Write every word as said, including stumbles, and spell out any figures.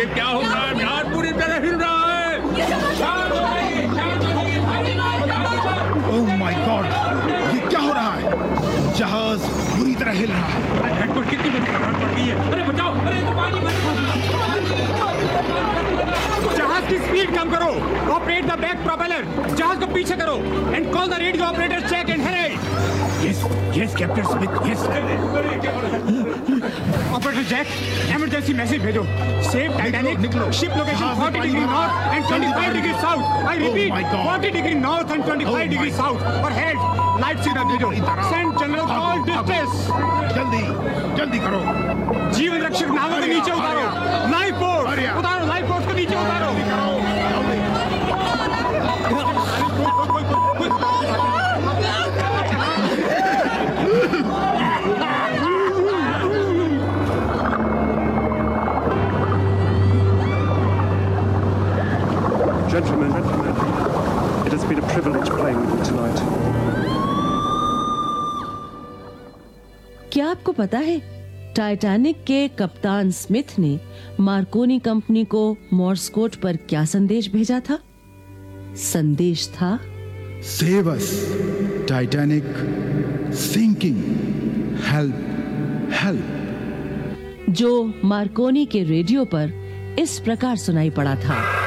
ये क्या हो रहा है? जहाज पूरी तरह हिल रहा है। ओह माय गॉड, ये क्या हो रहा है? जहाज पूरी तरह हिल रहा है। हेड पर कितनी बड़ी खराब पड़ गई है। अरे बचाओ, अरे तो पानी में। जहाज की स्पीड कम करो। Operate the back propeller. जहाज को पीछे करो and call the radio operator check and Hari. Yes yes captain Smith, yes. Operator Jack, emergency message भेजो। Save Titanic, ship location forty degree north and twenty-five degree south. I repeat, forty degree north and twenty-five degree south. और head light signal भेजो। Send general call distress. जल्दी जल्दी करो। जीवन रक्षक नावों को नीचे उतारो। लाइफ बोट उतारो, लाइफ बोट को नीचे उतारो। Gentlemen, it has been a privilege playing with you tonight. क्या आपको पता है टाइटैनिक के कप्तान स्मिथ ने मार्कोनी कंपनी को मोर्स कोड पर क्या संदेश भेजा था? संदेश था save us, Titanic sinking, help help, जो मार्कोनी के रेडियो पर इस प्रकार सुनाई पड़ा था।